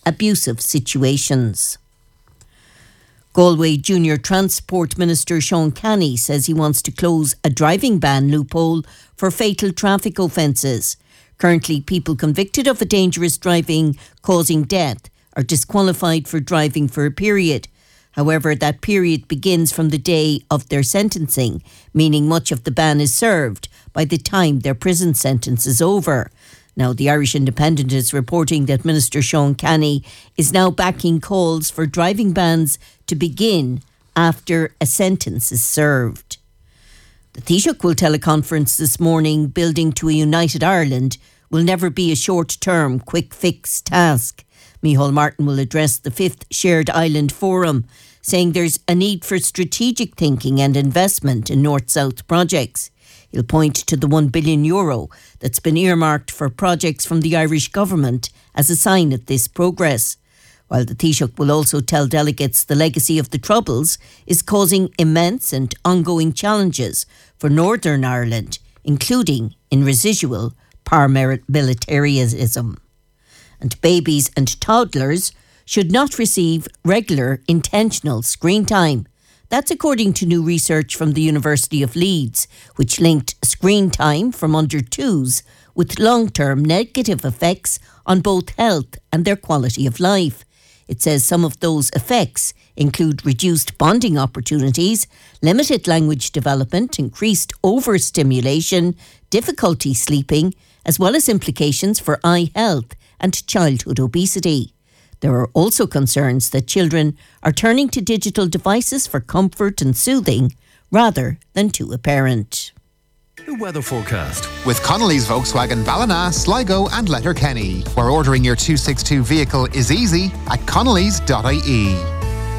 abusive situations. Galway Junior Transport Minister Sean Canny says he wants to close a driving ban loophole for fatal traffic offences. Currently, people convicted of a dangerous driving causing death are disqualified for driving for a period. However, that period begins from the day of their sentencing, meaning much of the ban is served by the time their prison sentence is over. Now, the Irish Independent is reporting that Minister Sean Canny is now backing calls for driving bans to begin after a sentence is served. The Taoiseach will teleconference this morning, building to a united Ireland will never be a short-term, quick-fix task. Micheál Martin will address the 5th Shared Island Forum, saying there's a need for strategic thinking and investment in North-South projects. He'll point to the €1 billion that's been earmarked for projects from the Irish government as a sign of this progress. While the Taoiseach will also tell delegates the legacy of the Troubles is causing immense and ongoing challenges for Northern Ireland, including in residual paramilitarism. And babies and toddlers should not receive regular intentional screen time. That's according to new research from the University of Leeds, which linked screen time from under twos with long-term negative effects on both health and their quality of life. It says some of those effects include reduced bonding opportunities, limited language development, increased overstimulation, difficulty sleeping, as well as implications for eye health and childhood obesity. There are also concerns that children are turning to digital devices for comfort and soothing rather than to a parent. The weather forecast with Connolly's Volkswagen Ballina, Sligo and Letterkenny, where ordering your 262 vehicle is easy at connolly's.ie.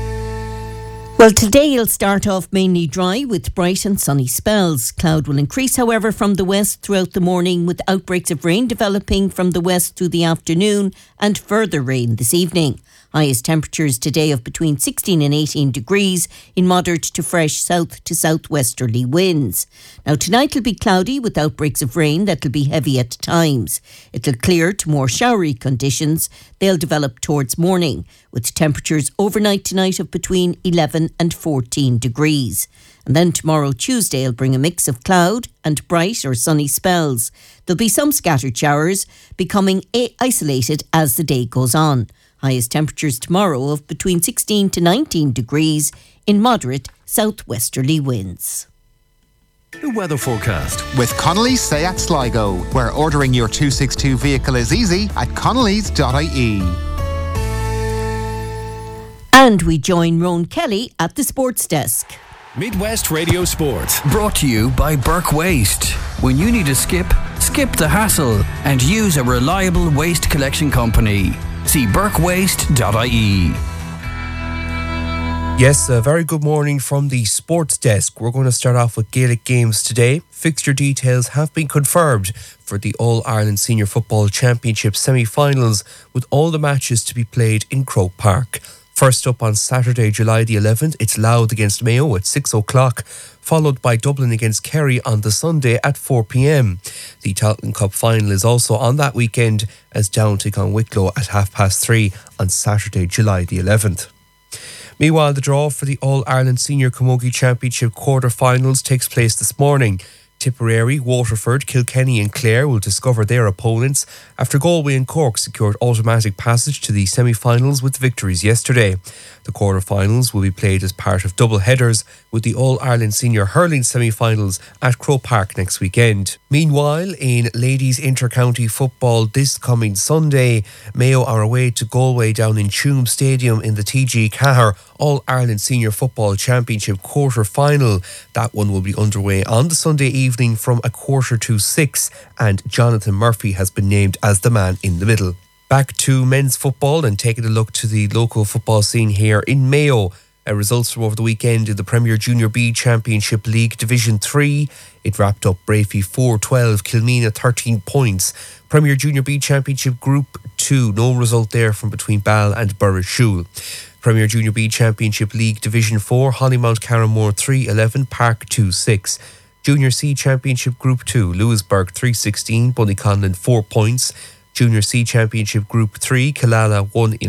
Well, today it'll start off mainly dry with bright and sunny spells. Cloud will increase, however, from the west throughout the morning, with outbreaks of rain developing from the west through the afternoon and further rain this evening. Highest temperatures today of between 16 and 18 degrees in moderate to fresh south to southwesterly winds. Now, tonight will be cloudy with outbreaks of rain that'll be heavy at times. It'll clear to more showery conditions. They'll develop towards morning, with temperatures overnight tonight of between 11 and 14 degrees. And then tomorrow, Tuesday, will bring a mix of cloud and bright or sunny spells. There'll be some scattered showers, becoming isolated as the day goes on. Highest temperatures tomorrow of between 16 to 19 degrees in moderate southwesterly winds. The weather forecast with Connolly's Seat Sligo, where ordering your 262 vehicle is easy at connolly's.ie. And we join Rowan Kelly at the sports desk. Midwest Radio Sport. Brought to you by Burke Waste. When you need a skip the hassle and use a reliable waste collection company. See burkewaste.ie. Yes, a very good morning from the sports desk. We're going to start off with Gaelic games today. Fixture details have been confirmed for the All-Ireland Senior Football Championship semi-finals, with all the matches to be played in Croke Park. First up on Saturday, July the 11th, it's Louth against Mayo at 6 o'clock, followed by Dublin against Kerry on the Sunday at 4 p.m. The Tailteann Cup final is also on that weekend, as Down take on Wicklow at 3:30 on Saturday, July the 11th. Meanwhile, the draw for the All-Ireland Senior Camogie Championship quarter-finals takes place this morning. Tipperary, Waterford, Kilkenny and Clare will discover their opponents after Galway and Cork secured automatic passage to the semi-finals with victories yesterday. The quarter-finals will be played as part of double headers with the All-Ireland Senior Hurling semi-finals at Croke Park next weekend. Meanwhile, in ladies inter-county football this coming Sunday, Mayo are away to Galway down in Tuam Stadium in the TG Cahir All-Ireland Senior Football Championship quarter-final. That one will be underway on the Sunday evening from 6:45, and Jonathan Murphy has been named as the man in the middle. Back to men's football and taking a look to the local football scene here in Mayo. Results from over the weekend in the Premier Junior B Championship League Division 3. It wrapped up Brafey 4-12, Kilmena 13 points. Premier Junior B Championship Group 2, no result there from between Ball and Burrishoole. Premier Junior B Championship League Division 4, Hollymount Carramore 3-11, Park 2-6. Junior C Championship Group 2, Lewisburg 3-16, Bunnyconlin 4 points. Junior C Championship Group 3, Killala 1-11.